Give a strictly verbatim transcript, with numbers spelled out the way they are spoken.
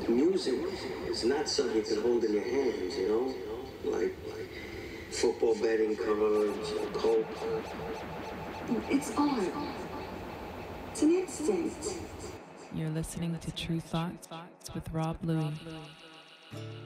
music is not something you can hold in your hands, you know? Like football betting cards or coke. It's art. It's an instinct. You're listening to True Thoughts with Rob Louie.